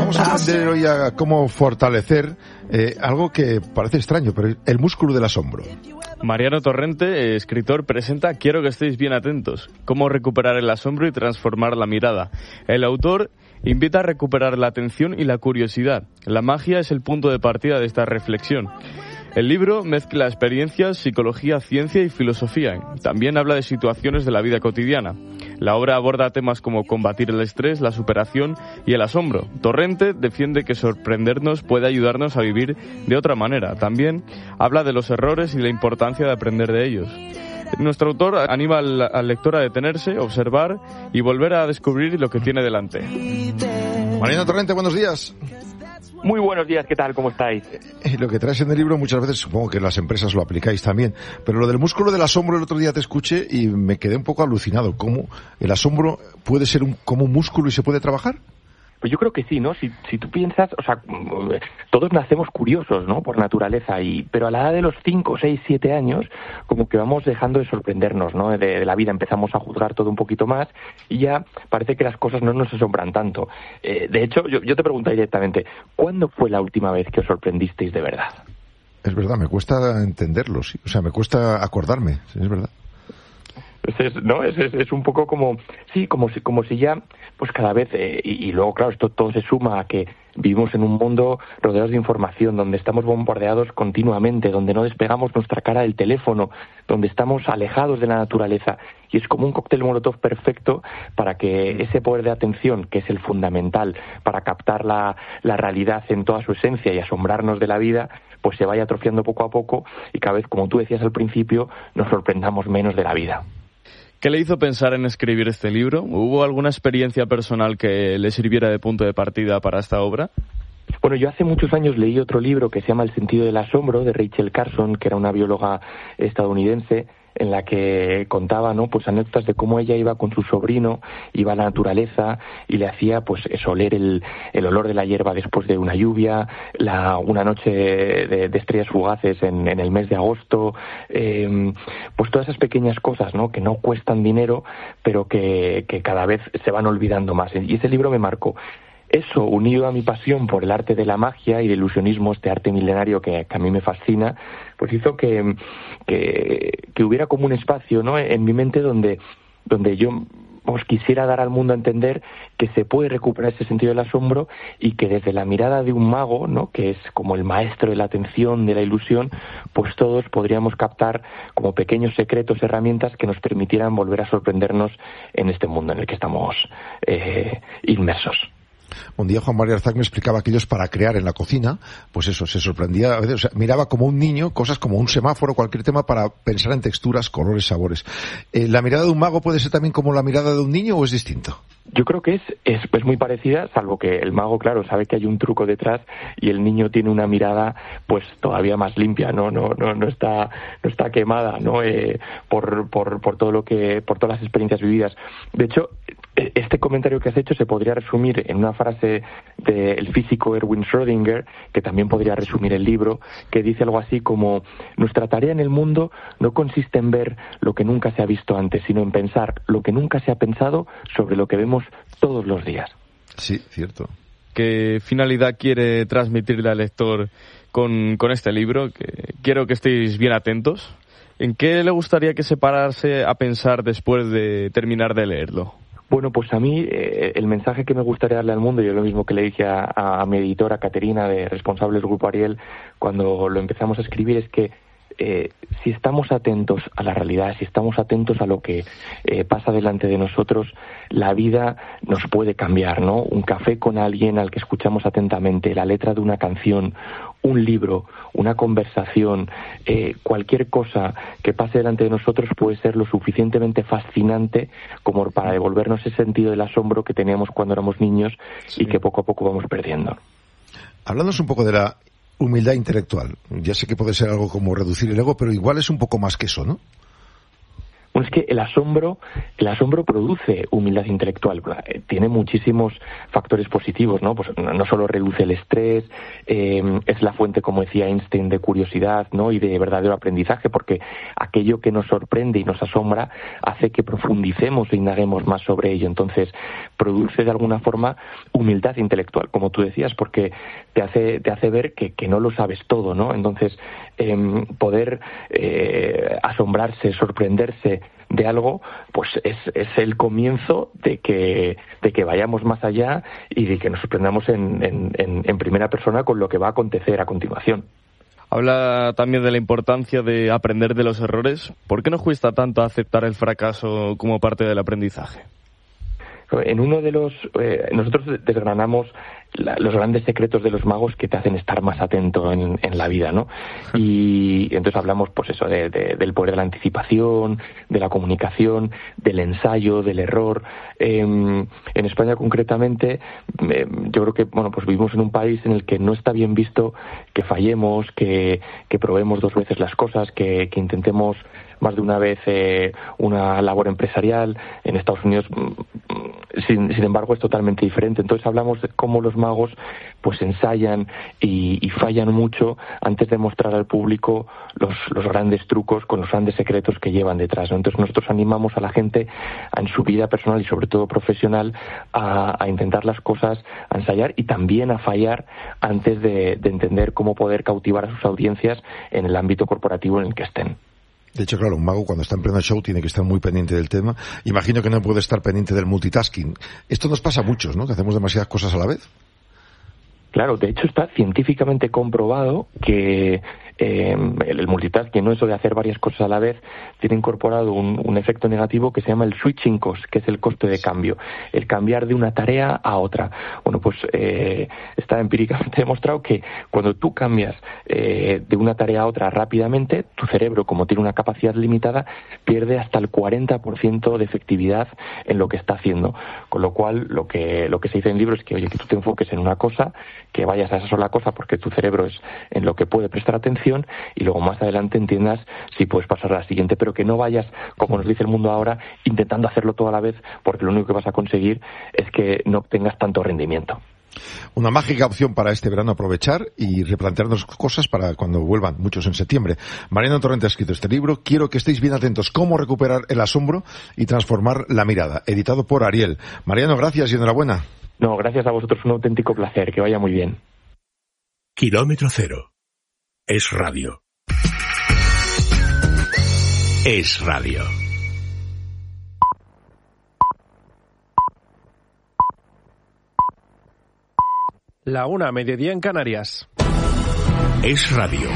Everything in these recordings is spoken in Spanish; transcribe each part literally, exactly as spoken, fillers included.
vamos a aprender hoy a cómo fortalecer eh, algo que parece extraño, pero el músculo del asombro. Mariano Torrente, escritor, presenta Quiero que estéis bien atentos, cómo recuperar el asombro y transformar la mirada. El autor invita a recuperar la atención y la curiosidad. La magia es el punto de partida de esta reflexión. El libro mezcla experiencias, psicología, ciencia y filosofía. También habla de situaciones de la vida cotidiana. La obra aborda temas como combatir el estrés, la superación y el asombro. Torrente defiende que sorprendernos puede ayudarnos a vivir de otra manera. También habla de los errores y la importancia de aprender de ellos. Nuestro autor anima al, al lector a detenerse, observar y volver a descubrir lo que tiene delante. Mariano Torrente, buenos días. Muy buenos días, ¿qué tal? ¿Cómo estáis? Eh, lo que traes en el libro muchas veces, supongo que en las empresas lo aplicáis también, pero lo del músculo del asombro el otro día te escuché y me quedé un poco alucinado. ¿Cómo el asombro puede ser un, como un músculo y se puede trabajar? Pues yo creo que sí, ¿no? Si, si tú piensas, o sea, todos nacemos curiosos, ¿no? Por naturaleza, y pero a la edad de los cinco, seis, siete años, como que vamos dejando de sorprendernos, ¿no? De, de la vida, empezamos a juzgar todo un poquito más y ya parece que las cosas no nos asombran tanto. Eh, de hecho, yo, yo te pregunto directamente, ¿cuándo fue la última vez que os sorprendisteis de verdad? Es verdad, me cuesta entenderlo, sí. O sea, me cuesta acordarme, sí, es verdad. Es, ¿no? es, es, es un poco como, sí, como si, como si ya, pues cada vez, eh, y, y luego, claro, esto todo se suma a que vivimos en un mundo rodeados de información, donde estamos bombardeados continuamente, donde no despegamos nuestra cara del teléfono, donde estamos alejados de la naturaleza, y es como un cóctel molotov perfecto para que ese poder de atención, que es el fundamental para captar la, la realidad en toda su esencia y asombrarnos de la vida, pues se vaya atrofiando poco a poco y cada vez, como tú decías al principio, nos sorprendamos menos de la vida. ¿Qué le hizo pensar en escribir este libro? ¿Hubo alguna experiencia personal que le sirviera de punto de partida para esta obra? Bueno, yo hace muchos años leí otro libro que se llama El sentido del asombro, de Rachel Carson, que era una bióloga estadounidense, en la que contaba, ¿no?, pues anécdotas de cómo ella iba con su sobrino, iba a la naturaleza y le hacía, pues, eso, oler el, el olor de la hierba después de una lluvia, la, una noche de, de estrellas fugaces en, en el mes de agosto, eh, pues todas esas pequeñas cosas, ¿no?, que no cuestan dinero, pero que, que cada vez se van olvidando más. Y ese libro me marcó. Eso, unido a mi pasión por el arte de la magia y el ilusionismo, este arte milenario que, que a mí me fascina, pues hizo que, que, que hubiera como un espacio, ¿no?, en mi mente donde, donde yo os quisiera dar al mundo a entender que se puede recuperar ese sentido del asombro y que desde la mirada de un mago, ¿no?, que es como el maestro de la atención, de la ilusión, pues todos podríamos captar como pequeños secretos, herramientas que nos permitieran volver a sorprendernos en este mundo en el que estamos eh, inmersos. Un día Juan María Arzac me explicaba que ellos para crear en la cocina, pues eso, se sorprendía, a veces, o sea, miraba como un niño cosas como un semáforo, cualquier tema para pensar en texturas, colores, sabores. Eh, ¿La mirada de un mago puede ser también como la mirada de un niño o es distinto? Yo creo que es, es, es muy parecida, salvo que el mago, claro, sabe que hay un truco detrás y el niño tiene una mirada pues todavía más limpia, no no no no está no está quemada, no eh, por por por todo lo que por todas las experiencias vividas. De hecho, este comentario que has hecho se podría resumir en una frase del físico Erwin Schrödinger, que también podría resumir el libro, que dice algo así como: nuestra tarea en el mundo no consiste en ver lo que nunca se ha visto antes, sino en pensar lo que nunca se ha pensado sobre lo que vemos todos los días. Sí, cierto. ¿Qué finalidad quiere transmitirle al lector con, con este libro? Que quiero que estéis bien atentos. ¿En qué le gustaría que se parase a pensar después de terminar de leerlo? Bueno, pues a mí eh, el mensaje que me gustaría darle al mundo, y es lo mismo que le dije a, a mi editora Caterina, de Responsables Grupo Ariel, cuando lo empezamos a escribir, es que Eh, si estamos atentos a la realidad, si estamos atentos a lo que eh, pasa delante de nosotros, la vida nos puede cambiar, ¿no? Un café con alguien al que escuchamos atentamente, la letra de una canción, un libro, una conversación, eh, cualquier cosa que pase delante de nosotros puede ser lo suficientemente fascinante como para devolvernos ese sentido del asombro que teníamos cuando éramos niños, sí, y que poco a poco vamos perdiendo. Hablándonos un poco de la humildad intelectual. Ya sé que puede ser algo como reducir el ego, pero igual es un poco más que eso, ¿no? Bueno, es que el asombro, el asombro produce humildad intelectual. Tiene muchísimos factores positivos, ¿no? Pues no solo reduce el estrés, eh, es la fuente, como decía Einstein, de curiosidad, ¿no? Y de verdadero aprendizaje, porque aquello que nos sorprende y nos asombra hace que profundicemos e indaguemos más sobre ello. Entonces, produce de alguna forma humildad intelectual, como tú decías, porque te hace, te hace ver que, que no lo sabes todo, ¿no? Entonces, eh, poder eh, asombrarse, sorprenderse de algo, pues es, es el comienzo de que, de que vayamos más allá y de que nos sorprendamos en, en, en, en primera persona con lo que va a acontecer a continuación. Habla también de la importancia de aprender de los errores. ¿Por qué nos cuesta tanto aceptar el fracaso como parte del aprendizaje? En uno de los... Eh, nosotros desgranamos la, los grandes secretos de los magos que te hacen estar más atento en, en la vida, ¿no? Y entonces hablamos, pues eso, de, de, del poder de la anticipación, de la comunicación, del ensayo, del error. Eh, en España, concretamente, eh, yo creo que, bueno, pues vivimos en un país en el que no está bien visto que fallemos, que, que probemos dos veces las cosas, que, que intentemos más de una vez eh, una labor empresarial. En Estados Unidos, sin, sin embargo, es totalmente diferente. Entonces hablamos de cómo los magos pues ensayan y, y fallan mucho antes de mostrar al público los, los grandes trucos con los grandes secretos que llevan detrás, ¿no? Entonces nosotros animamos a la gente a, en su vida personal y sobre todo profesional a, a intentar las cosas, a ensayar y también a fallar antes de, de entender cómo poder cautivar a sus audiencias en el ámbito corporativo en el que estén. De hecho, claro, un mago cuando está en pleno show tiene que estar muy pendiente del tema. Imagino que no puede estar pendiente del multitasking. Esto nos pasa a muchos, ¿no? Que hacemos demasiadas cosas a la vez. Claro, de hecho está científicamente comprobado que eh, el multitasking, no eso de hacer varias cosas a la vez, tiene incorporado un, un efecto negativo que se llama el switching cost, que es el coste de cambio, el cambiar de una tarea a otra. Bueno, pues eh, está empíricamente demostrado que cuando tú cambias eh, de una tarea a otra rápidamente, tu cerebro, como tiene una capacidad limitada, pierde hasta el cuarenta por ciento de efectividad en lo que está haciendo. Con lo cual, lo que, lo que se dice en el libro es que, oye, que tú te enfoques en una cosa, que vayas a esa sola cosa porque tu cerebro es en lo que puede prestar atención y luego más adelante entiendas si puedes pasar a la siguiente, pero que no vayas, como nos dice el mundo ahora, intentando hacerlo todo a la vez, porque lo único que vas a conseguir es que no obtengas tanto rendimiento. Una mágica opción para este verano aprovechar y replantearnos cosas para cuando vuelvan muchos en septiembre. Mariano Torrente ha escrito este libro. Quiero que estéis bien atentos. Cómo recuperar el asombro y transformar la mirada. Editado por Ariel. Mariano, gracias y enhorabuena. No, gracias a vosotros. Un auténtico placer. Que vaya muy bien. Kilómetro cero. Es radio. Es radio. La una, mediodía en Canarias. Es radio.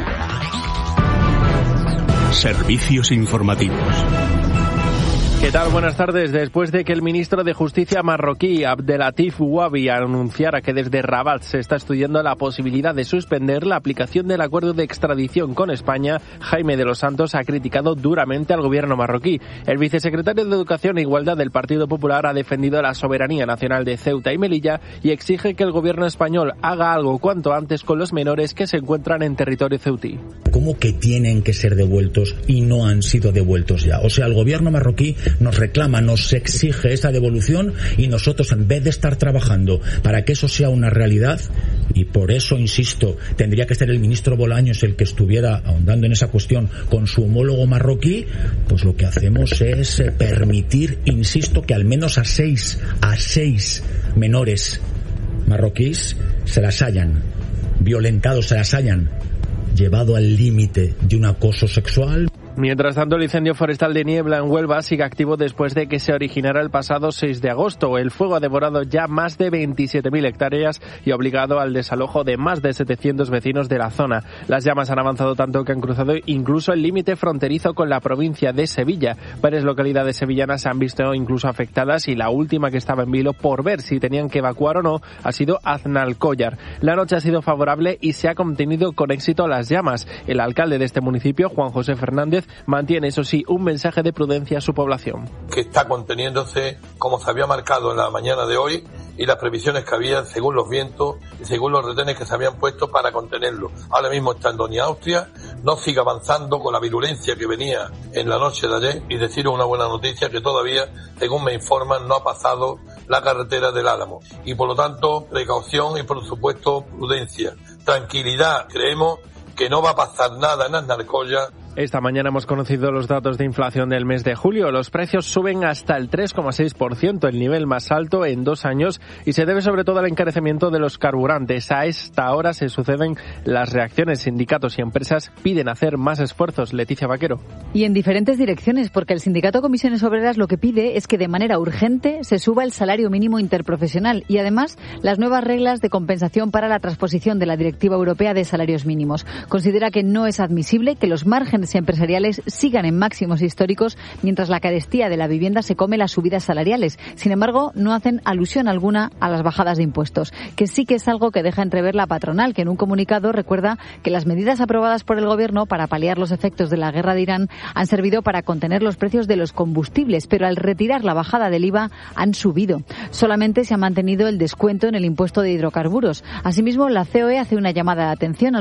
Servicios informativos. ¿Qué tal? Buenas tardes. Después de que el ministro de Justicia marroquí, Abdelatif Ouabi, anunciara que desde Rabat se está estudiando la posibilidad de suspender la aplicación del acuerdo de extradición con España, Jaime de los Santos ha criticado duramente al gobierno marroquí. El vicesecretario de Educación e Igualdad del Partido Popular ha defendido la soberanía nacional de Ceuta y Melilla y exige que el gobierno español haga algo cuanto antes con los menores que se encuentran en territorio ceutí. ¿Cómo que tienen que ser devueltos y no han sido devueltos ya? O sea, el gobierno marroquí nos reclama, nos exige esa devolución y nosotros, en vez de estar trabajando para que eso sea una realidad, y por eso, insisto, tendría que ser el ministro Bolaños el que estuviera ahondando en esa cuestión con su homólogo marroquí, pues lo que hacemos es permitir, insisto, que al menos a seis, a seis menores marroquíes se las hayan violentado, se las hayan llevado al límite de un acoso sexual. Mientras tanto, el incendio forestal de Niebla en Huelva sigue activo después de que se originara el pasado seis de agosto. El fuego ha devorado ya más de veintisiete mil hectáreas y ha obligado al desalojo de más de setecientos vecinos de la zona. Las llamas han avanzado tanto que han cruzado incluso el límite fronterizo con la provincia de Sevilla. Varias localidades sevillanas se han visto incluso afectadas y la última que estaba en vilo por ver si tenían que evacuar o no ha sido Aznalcóllar. La noche ha sido favorable y se ha contenido con éxito las llamas. El alcalde de este municipio, Juan José Fernández, mantiene, eso sí, un mensaje de prudencia a su población. Que está conteniéndose como se había marcado en la mañana de hoy y las previsiones que había según los vientos y según los retenes que se habían puesto para contenerlo. Ahora mismo está en Doña Austria, no siga avanzando con la virulencia que venía en la noche de ayer, y deciros una buena noticia, que todavía, según me informan, no ha pasado la carretera del Álamo. Y por lo tanto, precaución y por supuesto prudencia. Tranquilidad, creemos que no va a pasar nada en Aznalcóllar. Esta mañana hemos conocido los datos de inflación del mes de julio. Los precios suben hasta el tres coma seis por ciento, el nivel más alto en dos años, y se debe sobre todo al encarecimiento de los carburantes. A esta hora se suceden las reacciones. Sindicatos y empresas piden hacer más esfuerzos. Leticia Vaquero. Y en diferentes direcciones, porque el sindicato Comisiones Obreras lo que pide es que de manera urgente se suba el salario mínimo interprofesional y además las nuevas reglas de compensación para la transposición de la Directiva Europea de Salarios Mínimos. Considera que no es admisible que los márgenes empresariales sigan en máximos históricos mientras la carestía de la vivienda se come las subidas salariales. Sin embargo, no hacen alusión alguna a las bajadas de impuestos, que sí que es algo que deja entrever la patronal, que en un comunicado recuerda que las medidas aprobadas por el Gobierno para paliar los efectos de la guerra de Irán han servido para contener los precios de los combustibles, pero al retirar la bajada del I V A han subido. Solamente se ha mantenido el descuento en el impuesto de hidrocarburos. Asimismo, la C O E hace una llamada de atención al